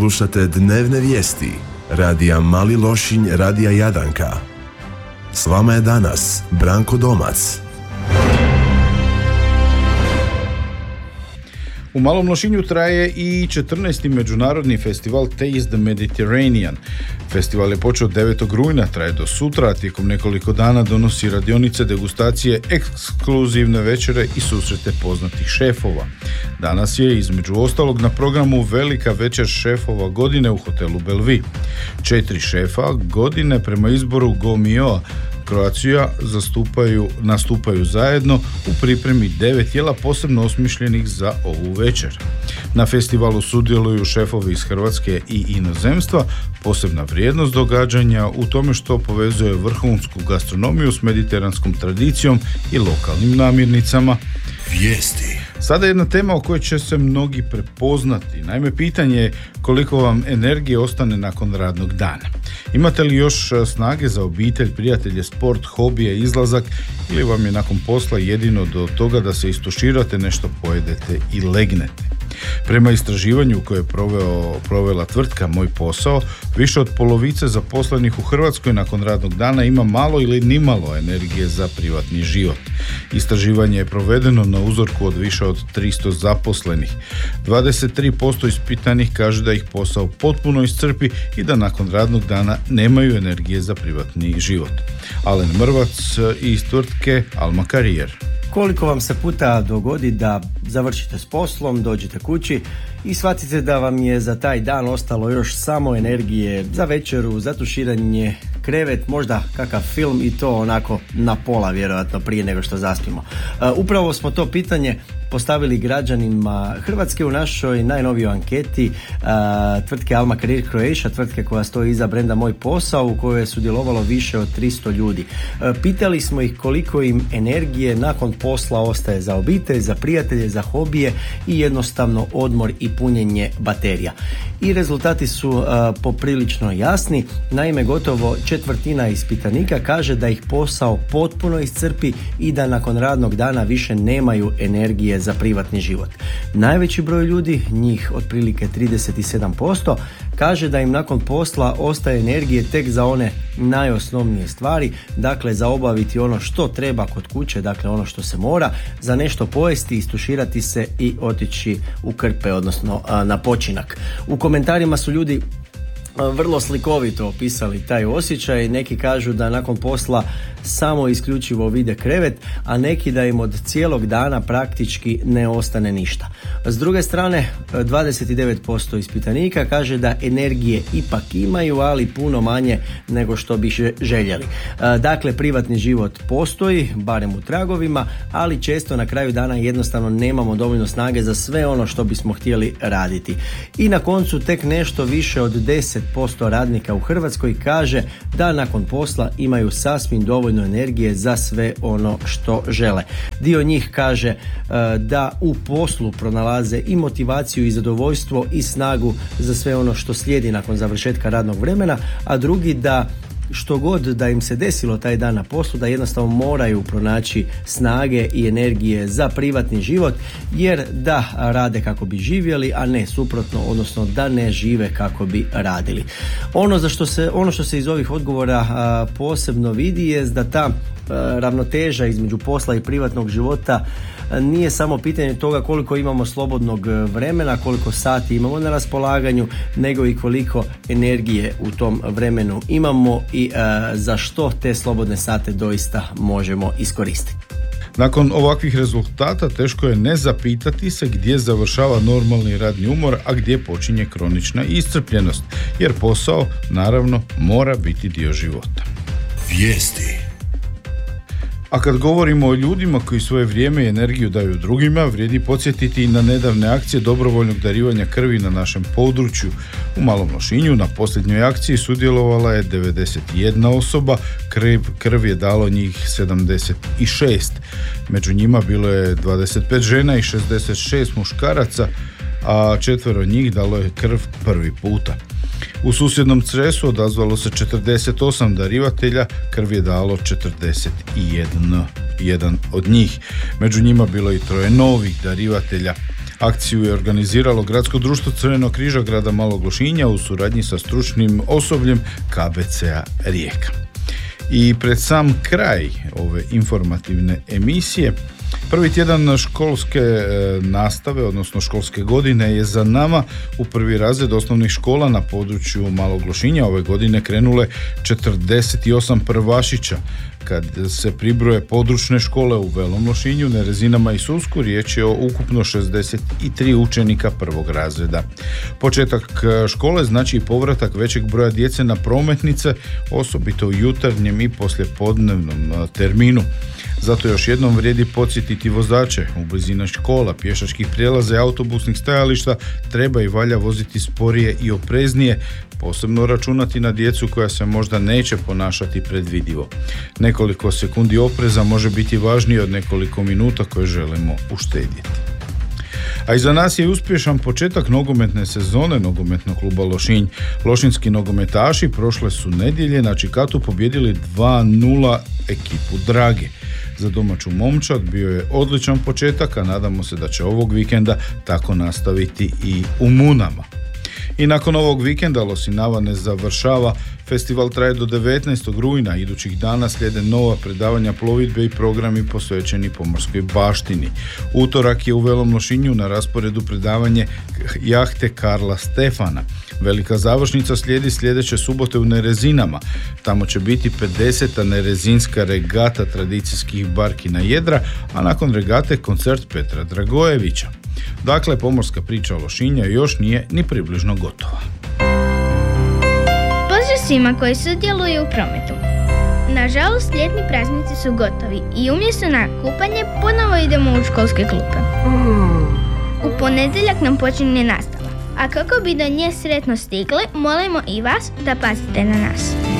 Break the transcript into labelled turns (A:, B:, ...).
A: Slušate dnevne vijesti radija Mali Lošinj, radija Jadanka. S vama je danas Branko Domac.
B: U Malom Lošinju traje i 14. međunarodni festival Taste the Mediterranean. Festival je počeo 9. rujna, traje do sutra, a tijekom nekoliko dana donosi radionice, degustacije, ekskluzivne večere i susrete poznatih šefova. Danas je između ostalog na programu velika večer šefova godine u hotelu Belvi. 4 šefa godine prema izboru Gomio Croatia nastupaju zajedno u pripremi 9 jela posebno osmišljenih za ovu večer. Na festivalu sudjeluju šefovi iz Hrvatske i inozemstva. Posebna vrijednost događanja u tome što povezuje vrhunsku gastronomiju s mediteranskom tradicijom i lokalnim namirnicama.
A: Vijesti.
B: Sada jedna tema o kojoj će se mnogi prepoznati. Naime, pitanje je koliko vam energije ostane nakon radnog dana. Imate li još snage za obitelj, prijatelje, sport, hobije, izlazak ili vam je nakon posla jedino do toga da se istuširate, nešto pojedete i legnete? Prema istraživanju koje je provela tvrtka Moj posao, više od polovice zaposlenih u Hrvatskoj nakon radnog dana ima malo ili nimalo energije za privatni život. Istraživanje je provedeno na uzorku od više od 300 zaposlenih. 23% ispitanih kaže da ih posao potpuno iscrpi i da nakon radnog dana nemaju energije za privatni život. Alen Mrvac iz tvrtke Alma Karijer.
C: Koliko vam se puta dogodi da završite s poslom, dođete kući i shvatite da vam je za taj dan ostalo još samo energije za večeru, za tuširanje, krevet, možda kakav film i to onako na pola vjerojatno prije nego što zaspimo. Upravo smo to pitanje postavili građanima Hrvatske u našoj najnovijoj anketi tvrtke Alma Career Croatia, tvrtke koja stoji iza brenda Moj posao, u kojoj je sudjelovalo više od 300 ljudi. Pitali smo ih koliko im energije nakon posla ostaje za obitelj, za prijatelje, za hobije i jednostavno odmor i punjenje baterija. I rezultati su poprilično jasni. Naime, gotovo 1/4 ispitanika kaže da ih posao potpuno iscrpi i da nakon radnog dana više nemaju energije za privatni život. Najveći broj ljudi, njih otprilike 37%, kaže da im nakon posla ostaje energije tek za one najosnovnije stvari, dakle za obaviti ono što treba kod kuće, dakle ono što se mora, za nešto pojesti, istuširati se i otići u krpe, odnosno na počinak. U komentarima su ljudi vrlo slikovito opisali taj osjećaj. Neki kažu da nakon posla samo isključivo vide krevet, a neki da im od cijelog dana praktički ne ostane ništa. S druge strane, 29% ispitanika kaže da energije ipak imaju, ali puno manje nego što bi željeli. Dakle, privatni život postoji, barem u tragovima, ali često na kraju dana jednostavno nemamo dovoljno snage za sve ono što bismo htjeli raditi. I na koncu tek nešto više od 10% radnika u Hrvatskoj kaže da nakon posla imaju sasvim dovoljno energije za sve ono što žele. Dio njih kaže da u poslu pronalaze i motivaciju i zadovoljstvo i snagu za sve ono što slijedi nakon završetka radnog vremena, a drugi da što god da im se desilo taj dan na poslu, da jednostavno moraju pronaći snage i energije za privatni život, jer da rade kako bi živjeli, a ne suprotno, odnosno da ne žive kako bi radili. Ono što se iz ovih odgovora posebno vidi je da ta ravnoteža između posla i privatnog života nije samo pitanje toga koliko imamo slobodnog vremena, koliko sati imamo na raspolaganju, nego i koliko energije u tom vremenu imamo i za što te slobodne sate doista možemo iskoristiti.
B: Nakon ovakvih rezultata teško je ne zapitati se gdje završava normalni radni umor, a gdje počinje kronična iscrpljenost, jer posao naravno mora biti dio života.
A: Vijesti.
B: A kad govorimo o ljudima koji svoje vrijeme i energiju daju drugima, vrijedi podsjetiti i na nedavne akcije dobrovoljnog darivanja krvi na našem području. U Malom Lošinju na posljednjoj akciji sudjelovala je 91 osoba, krv je dalo njih 76. Među njima bilo je 25 žena i 66 muškaraca, a 4 njih dalo je krv prvi puta. U susjednom Cresu odazvalo se 48 darivatelja, krv je dalo 41 od njih. Među njima bilo i 3 novih darivatelja. Akciju je organiziralo Gradsko društvo Crvenog križa grada Malog Lošinja u suradnji sa stručnim osobljem KBC-a Rijeka. I pred sam kraj ove informativne emisije, prvi tjedan školske nastave, odnosno školske godine je za nama. U prvi razred osnovnih škola na području Malog Lošinja ove godine krenule 48 prvašića. Kad se pribroje područne škole u Velom Lošinju, Nerezinama i Susku, riječ je o ukupno 63 učenika prvog razreda. Početak škole znači povratak većeg broja djece na prometnice, osobito u jutarnjem i poslijepodnevnom terminu. Zato još jednom vrijedi podsjetiti vozače u blizini škola, pješačkih prijelaza i autobusnih stajališta treba i valja voziti sporije i opreznije, posebno računati na djecu koja se možda neće ponašati predvidivo. Nekoliko sekundi opreza može biti važnije od nekoliko minuta koje želimo uštedjeti. A iza nas je uspješan početak nogometne sezone nogometnog kluba Lošinj. Lošinjski nogometaši prošle su nedjelje na Čikatu pobijedili 2-0 ekipu Drage. Za domaću momčad bio je odličan početak, a nadamo se da će ovog vikenda tako nastaviti i u Munama. I nakon ovog vikenda Losinava ne završava. Festival traje do 19. rujna. Idućih dana slijede nova predavanja plovidbe i programi posvećeni pomorskoj baštini. Utorak je u Velom Lošinju na rasporedu predavanje jahte Karla Stefana. Velika završnica slijedi sljedeće subote u Nerezinama. Tamo će biti 50. nerezinska regata tradicijskih barki na jedra, a nakon regate koncert Petra Dragojevića. Dakle, pomorska priča o Lošinju još nije ni približno gotova.
D: Pozdrav svima koji sudjeluju u prometu. Nažalost, ljetni praznici su gotovi i umjesto na kupanje ponovo idemo u školske klupe. U ponedjeljak nam počinje nastava, a kako bi do nje sretno stigli, molimo i vas da pazite na nas.